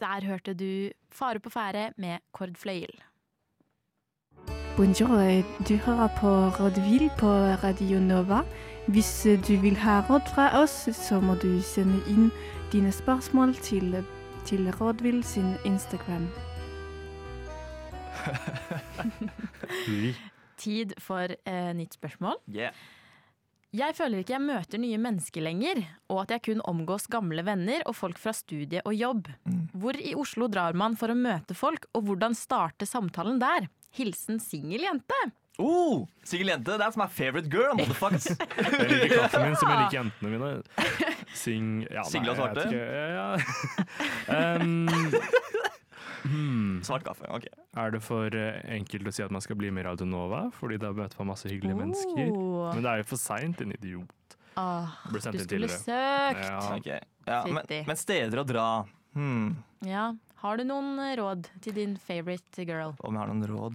Der hørte du Fare på fære med Kord Fløyel. Bonjour, du hører på Rådvill på Radio Nova. Hvis du vil ha råd fra oss, så må du sende inn dine spørsmål til Rådvill sin Instagram. Tid for nytt spørsmål. Yeah. Jeg føler ikke jeg møter nye mennesker lenger, og at jeg kun omgås gamle venner og folk fra studie og jobb. Hvor i Oslo drar man for å møte folk, og hvordan starte samtalen der? Hilsen singeljente. Single jente, that's my favorite girl, motherfuckers. Jeg liker kaffen min som jeg liker jentene mine. Single og svarte? Svart kaffe, ok. Er det for enkelt å si at man skal bli med i Radio Nova? Fordi da møter man masse hyggelige mennesker. Men det er jo for sent, en idiot. Du skulle søkt. Okay. Men steder å dra. Ja. Har du noen råd til din favorite girl? Om jeg har noen råd?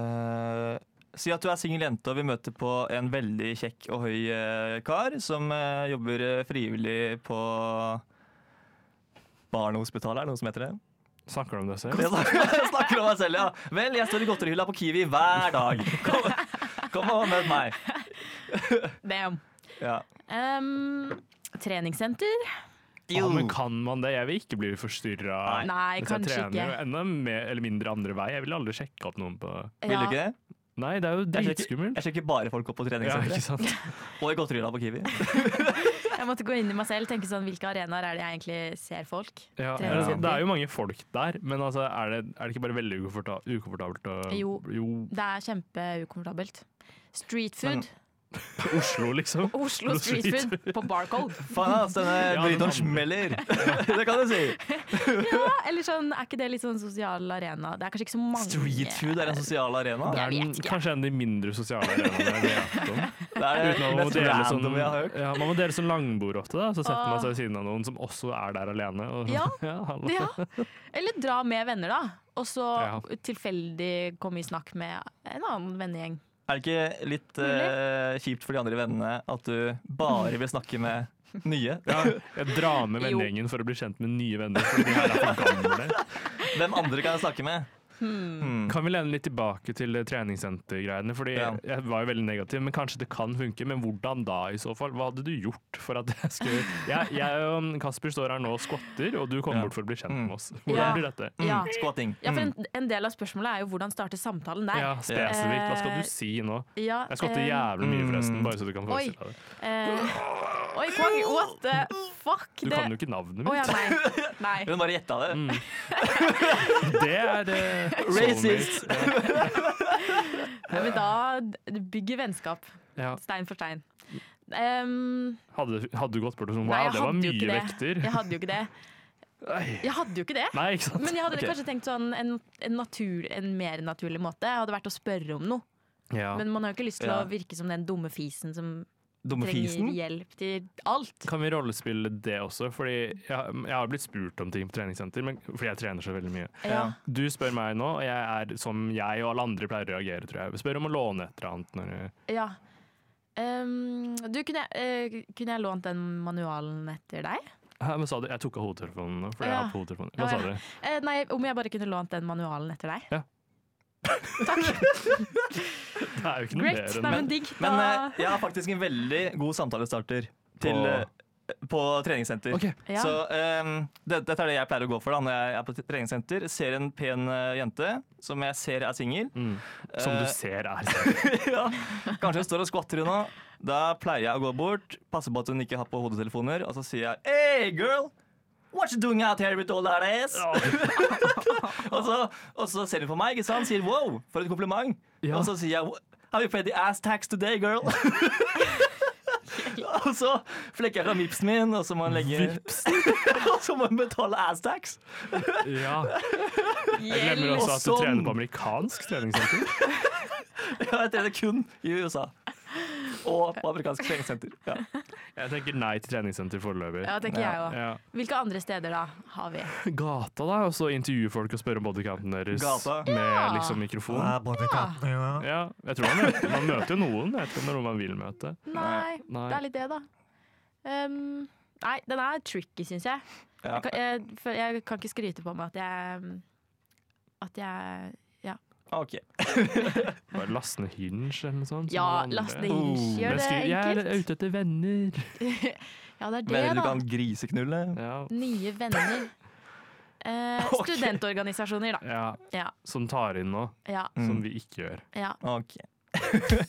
Si at du er single jente og vi møter på en veldig kjekk og høy kar som jobber frivillig på Barnehospitalet, er det noe som heter det? Snakker du om det selv? Jeg snakker om meg selv, ja. Vel, jeg står i godterihylla på Kiwi hver dag. Kom og møt meg. Damn. Ja. Treningssenter? Men kan man det? Jeg vil ikke bli forstyrret. Nei, kanskje ikke. Enda mer eller mindre andre vei. Jeg vil aldri sjekke opp noen på... Vil du ikke det? Nei, det er jo dritskummelt. Jeg sjekker bare folk opp på treningssenteret. Ja, ikke sant? Og i godterihylla på Kiwi. Jeg måtte gå inn i meg selv og tenke sånn, hvilke arenaer er det jeg egentlig ser folk? Ja, det er jo mange folk der, men altså, er det ikke bare veldig ukomfortabelt? Jo, det er kjempeukomfortabelt. Street food. Oslo, liksom. Oslo street food på Barcode. Faen, denne burritoen smeller. Det kan du si. Ja, eller sånn, er ikke det litt sånn sosial arena? Det er kanskje ikke så mange... Street food er en sosial arena? Det er kanskje en av de mindre sosiale arenaene jeg vet om. Det er det mest random jeg har hørt. Ja, man må dele sånn langbord ofte, da. Så setter man seg ved siden av noen som også er der alene. Og, ja. Eller dra med venner, da. Og så tilfeldig komme i snakk med en annen vennegjeng. Er det ikke litt kjipt for de andre vennene at du bare vil snakke med nye? Ja, jeg drar med vennegjengen for å bli kjent med nye venner, fordi de her er for gamle. Hvem andre kan jeg snakke med? Kan vi lene litt tilbake til treningssentergreiene, fordi jeg var jo veldig negativ, men kanskje det kan funke, men hvordan da i så fall? Hva hadde du gjort for at jeg skulle... Jeg og Kasper står her nå og skvatter, og du kommer bort for å bli kjent med oss. Hvordan blir dette? Skvatting. Ja, for en del av spørsmålet er jo hvordan starte samtalen der. Ja, spesifikt. Hva skal du si nå? Jeg skvatter jævlig mye forresten, bare så du kan forestille deg det. Oi, what the fuck? Du kan jo ikke navnet mitt. Nei. Hun bare gjetta det. Det er racist. Men da bygger vennskap. Stein for stein. Hadde du gått bort og sånn, wow, det var mye vekter. Jeg hadde jo ikke det. Nei, ikke sant? Men jeg hadde kanskje tenkt sånn en mer naturlig måte. Jeg hadde vært å spørre om noe. Men man har jo ikke lyst til å virke som den dumme fisen som trenger hjelp til alt. Kan vi rollespille det også? Fordi jeg har blitt spurt om ting på treningssenter, fordi jeg trener så veldig mye. Du spør meg nå, og jeg er som jeg og alle andre pleier å reagere, tror jeg. Spør om å låne et eller annet. Kunne jeg lånt den manualen etter deg? Hva sa du? Jeg tok av hodetelefonen nå, fordi jeg har på hodetelefonen. Hva sa du? Nei, om jeg bare kunne lånt den manualen etter deg? Ja. Takk. Det er jo ikke noe mer enn det. Men jeg har faktisk en veldig god samtalestarter på treningssenter. Så dette er det jeg pleier å gå for da når jeg er på treningssenter. Ser en pen jente som jeg ser er singel. Som du ser er singel. Kanskje hun står og skvatter nå. Da pleier jeg å gå bort, passe på at hun ikke har på hodetelefoner, og så sier jeg hey girl, what you doing out here with all that ass? og så ser hun på meg, ikke sant? Sier wow, for et kompliment. Og så sier jeg have you paid the ass tax today, girl? Og så flekker jeg fra vipsen min, og så må han legge og så må han betale ass tax. Jeg glemmer også at du trener på amerikansk treningssenter. Jeg trener kun i USA og på amerikansk treningssenter. Jeg tenker nei til treningssenter foreløpig. Ja, tenker jeg også. Hvilke andre steder da har vi? Gata da, og så intervjue folk og spørre om bodycounten deres med liksom mikrofon. Ja, jeg tror man møter jo noen. Jeg vet ikke om det er noen man vil møte. Nei, det er litt det da. Nei, den er tricky, synes jeg. Ja. Jeg kan ikke skryte på meg at jeg ja. Ok. Bare laste ned Hinge eller noe sånt. Ja, laste ned Hinge. Gjør det enkelt. Jeg er ute etter venner. Ja, det er det, Venner du da. kan griseknulle. Ja. Nye venner. Studentorganisasjoner, da. Ja. Som tar inn noe Ja. som vi ikke gjør. Ja. Ok.